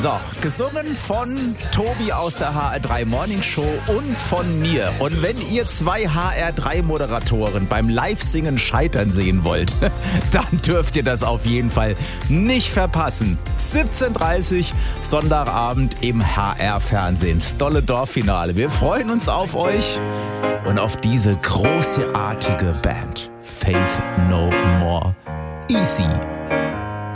So, gesungen von Tobi aus der HR3 Morning Show und von mir. Und wenn ihr zwei HR3-Moderatoren beim Live-Singen scheitern sehen wollt, dann dürft ihr das auf jeden Fall nicht verpassen. 17:30 Uhr, Sonntagabend im HR-Fernsehen. Das dolle Dorffinale. Wir freuen uns auf euch und auf diese großartige Band. Faith No More. Easy.